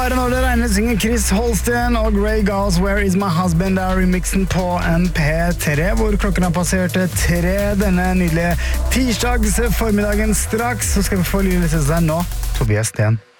Bare når det regner synger Chris Holsten og Grey Gauss Where Is My Husband er remixen på MP3, hvor klokken har passert 3 denne nydelige tirsdags formiddagen. Straks så skal vi få lille seg nå, Tobias Sten.